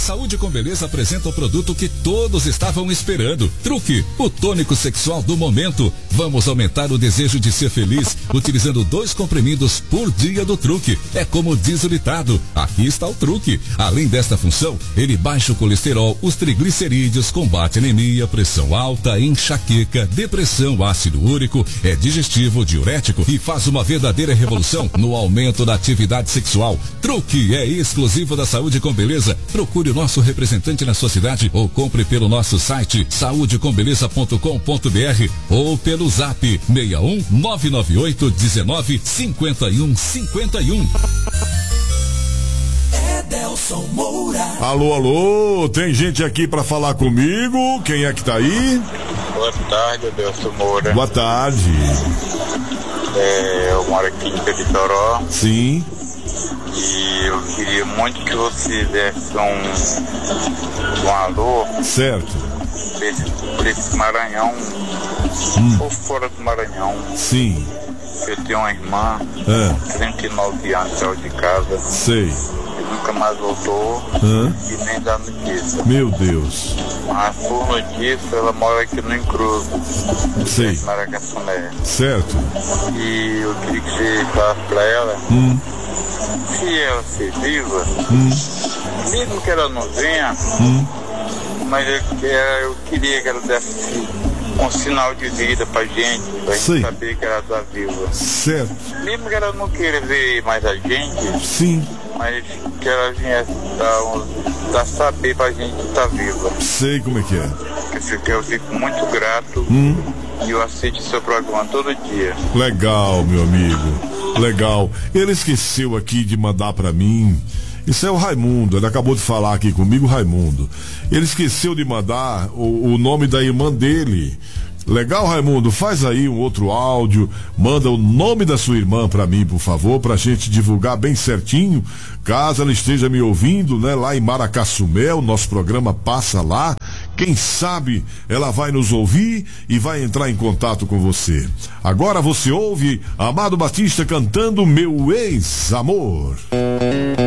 Saúde com Beleza apresenta o produto que todos estavam esperando. Truque, o tônico sexual do momento. Vamos aumentar o desejo de ser feliz utilizando 2 comprimidos por dia do Truque. É como diz o ditado, aqui está o truque. Além desta função, ele baixa o colesterol, os triglicerídeos, combate anemia, pressão alta, enxaqueca, depressão, ácido úrico, é digestivo, diurético e faz uma verdadeira revolução no aumento da atividade sexual. Truque é exclusivo da Saúde com Beleza. Procure o nosso representante na sua cidade ou compre pelo nosso site saudecombeleza.com.br ou pelo zap 61 998 19 51 51. Edelson Moura. Alô, alô, tem gente aqui pra falar comigo? Quem é que tá aí? Boa tarde, Edelson Moura. Boa tarde. Eu moro aqui em Peritoró. Sim. E eu queria muito que você desse um alô. Certo. Por esse Maranhão. Ou fora do Maranhão. Sim. Eu tenho uma irmã, 39 anos, saiu de casa. Sei. Nunca mais voltou e nem dá notícia. Meu Deus. Mas por notícia, ela mora aqui no Encruzo. Sei. Maracaçuné. Certo. E eu queria que você falasse pra ela se ela ser viva, mesmo que ela não venha, mas eu queria que ela desse um sinal de vida pra gente saber que ela tá viva. Certo. Mesmo que ela não queira ver mais a gente, sim, mas que ela viesse dar saber pra gente que tá viva. Sei como é que é. Eu fico muito grato e eu assisto seu programa todo dia. Legal, meu amigo. Legal. Ele esqueceu aqui de mandar pra mim. Isso é o Raimundo, ele acabou de falar aqui comigo, Raimundo. Ele esqueceu de mandar o nome da irmã dele. Legal, Raimundo, faz aí um outro áudio, manda o nome da sua irmã pra mim, por favor, pra gente divulgar bem certinho, caso ela esteja me ouvindo, né, lá em Maracaçumé, o nosso programa passa lá. Quem sabe ela vai nos ouvir e vai entrar em contato com você. Agora você ouve Amado Batista cantando Meu Ex-Amor.